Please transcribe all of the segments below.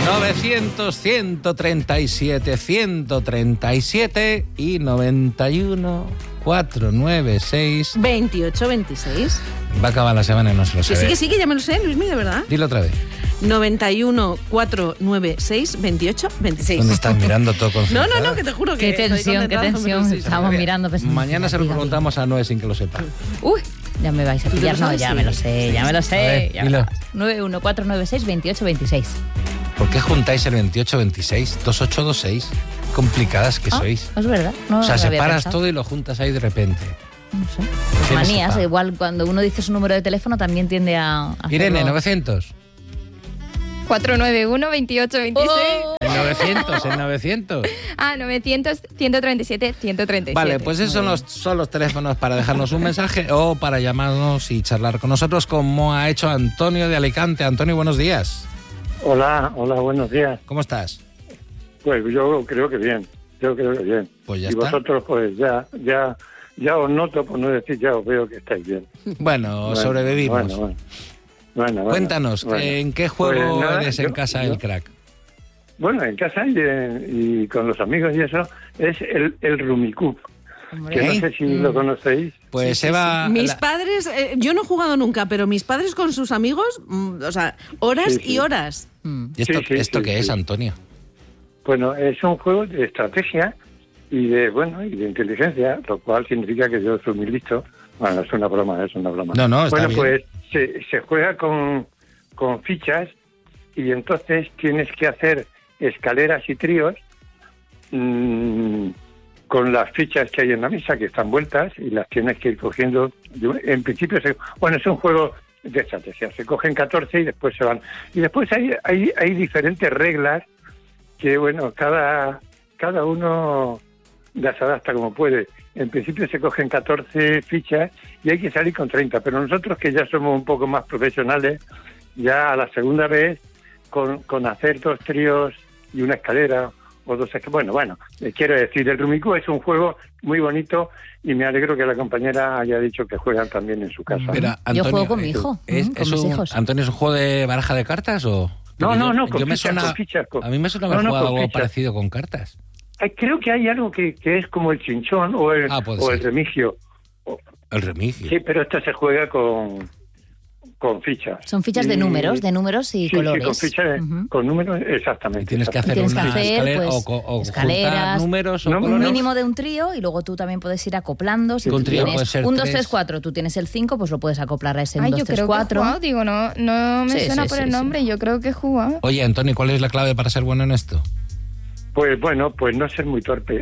900, 137, 137 y 91, 496... 28, 26. Va a acabar la semana y no se lo sabe. Que sí, que ya me lo sé, Luismi, de verdad. Dilo otra vez. 91, 496, 28, 26. ¿Dónde estás mirando todo concentrado? No, que te juro que... Qué tensión. Estamos mirando. Pensando, Mañana se lo preguntamos a Noé sin que lo sepa. Uy, ya me vais a pillar. No, ya me lo sé. A ver, dilo. 91496 2826. ¿Por qué juntáis el 28-26? 2826. Complicadas que sois. Es verdad. No, o sea, lo había separas pensado. todo y lo juntas ahí de repente. No sé. Manías, igual cuando uno dice su número de teléfono también tiende a Irene, 900. 491 28 26. En 900. Ah, 900 137 137. Vale, pues esos son los teléfonos para dejarnos un mensaje o para llamarnos y charlar con nosotros, como ha hecho Antonio de Alicante. Antonio, buenos días. Hola, buenos días. ¿Cómo estás? Pues yo creo que bien. Pues ya y está. vosotros, pues ya os noto, por no decir ya os veo que estáis bien. Bueno, sobrevivimos. Bueno, Cuéntanos, ¿en qué juego pues nada, eres en casa el crack? Bueno, en casa y con los amigos y eso, es el Rummikub. Que no sé si lo conocéis. Pues Eva... Mis padres, yo no he jugado nunca, pero mis padres con sus amigos, o sea, horas y horas. ¿Y esto qué es, Antonio? Bueno, es un juego de estrategia y de inteligencia, lo cual significa que yo soy muy listo. Bueno, es una broma. No, está bueno, bien. pues se juega con fichas y entonces tienes que hacer escaleras y tríos con las fichas que hay en la mesa, que están vueltas, y las tienes que ir cogiendo. En principio, es un juego de estrategia. Se cogen 14 y después se van. Y después hay diferentes reglas que, bueno, cada uno las adapta como puede. En principio se cogen 14 fichas y hay que salir con 30, pero nosotros, que ya somos un poco más profesionales, ya a la segunda vez, con hacer 2 tríos y una escalera, o 2... quiero decir, el Rummikub es un juego muy bonito y me alegro que la compañera haya dicho que juegan también en su casa. Pero, Antonio, yo juego con mi hijo, con mis hijos. ¿Antonio es un juego de baraja de cartas o...? No, con fichas. A mí me suena haber jugado algo parecido con cartas. Creo que hay algo que es como el chinchón o el remigio. El remigio. Sí, pero esto se juega con fichas. Son fichas de números y colores. Sí, con fichas, con números, exactamente. Y tienes que hacer escaleras, números o un mínimo de un trío, y luego tú también puedes ir acoplando. Si tú tienes 1, 2, 3, 4, tú tienes el 5, pues lo puedes acoplar a ese 1, 2, 3, 4. No me suena por el nombre, yo creo que he jugado. Oye, Antonio, ¿cuál es la clave para ser bueno en esto? Pues no ser muy torpe.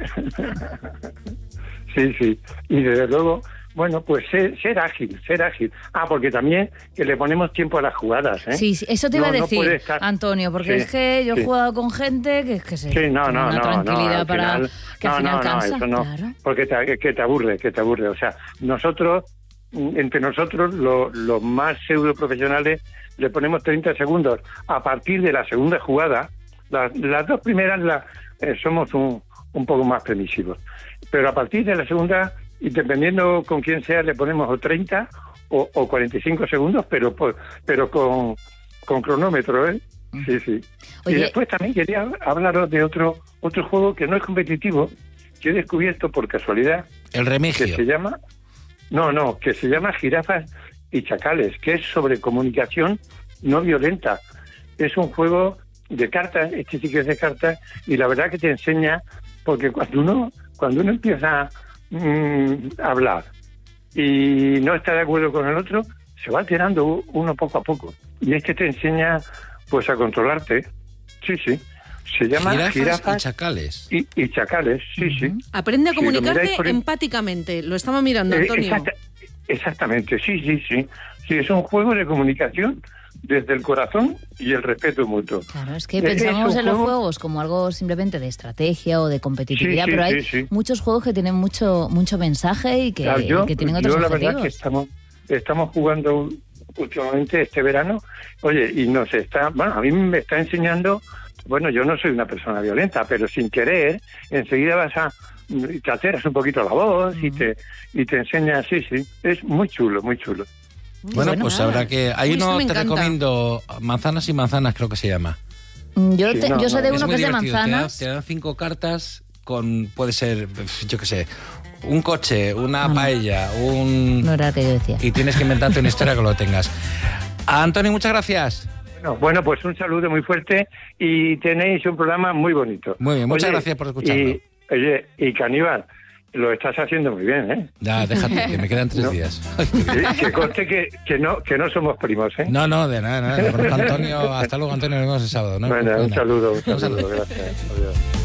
Sí. Y desde luego, pues ser ágil. Porque también que le ponemos tiempo a las jugadas, ¿eh? Sí, eso te iba a decir, Antonio, porque es que yo he jugado con gente que se una tranquilidad para que al final cansa. Eso no, claro. Porque te aburre. O sea, entre nosotros, los más pseudo profesionales, le ponemos 30 segundos. A partir de la segunda jugada, las 2 primeras somos un poco más permisivos. Pero a partir de la segunda, y dependiendo con quién sea, le ponemos o 30 o 45 segundos, pero con cronómetro, ¿eh? Sí. Oye, y después también quería hablaros de otro juego que no es competitivo, que he descubierto por casualidad. El remigio. Que se llama... que se llama Jirafas y Chacales, que es sobre comunicación no violenta. Es un juego de cartas, este sí que es de cartas, y la verdad que te enseña, porque cuando uno empieza a hablar y no está de acuerdo con el otro, se va alterando uno poco a poco, y es que te enseña pues a controlarte. Sí, se llama Jirafas y Chacales. Y Chacales, sí. Aprende a comunicarte empáticamente, lo estamos mirando, Antonio. Exactamente, sí. Sí, es un juego de comunicación desde el corazón y el respeto mutuo. Claro, es que pensamos en los juegos como algo simplemente de estrategia o de competitividad, pero hay muchos juegos que tienen mucho mensaje y que tienen otros objetivos. La verdad que estamos jugando últimamente este verano, oye, y a mí me está enseñando, yo no soy una persona violenta, pero sin querer, enseguida te alteras un poquito la voz y te enseña, sí, es muy chulo. Bueno, pues habrá que... Hay uno, te recomiendo, Manzanas y Manzanas, creo que se llama. Yo sé de uno que es de manzanas. Te dan 5 cartas con, puede ser, yo qué sé, un coche, una paella, No era lo que yo decía. Y tienes que inventarte una historia que lo tengas. Antonio, muchas gracias. Bueno, pues un saludo muy fuerte y tenéis un programa muy bonito. Muy bien, muchas gracias por escucharlo. Y Caníbal, lo estás haciendo muy bien, ¿eh? Ya, déjate, que me quedan 3 días. Que conste que no somos primos, ¿eh? No, de nada. Antonio, hasta luego, Antonio, nos vemos el sábado, ¿no? Bueno, un saludo, gracias. Adiós.